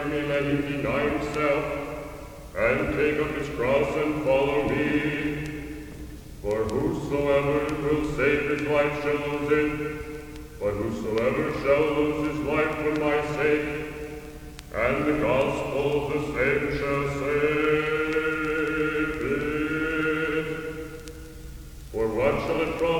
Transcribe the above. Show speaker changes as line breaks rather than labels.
may let him deny himself, and take up his cross and follow me. For whosoever will save his life shall lose it, but whosoever shall lose his life for my sake, and the gospel of the same shall